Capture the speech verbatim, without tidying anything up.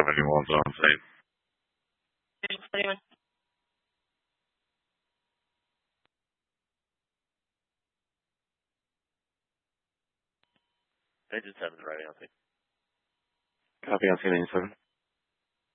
anyone's on scene. Anyone? Engine seven is arriving on scene. Copy on scene, Engine seven.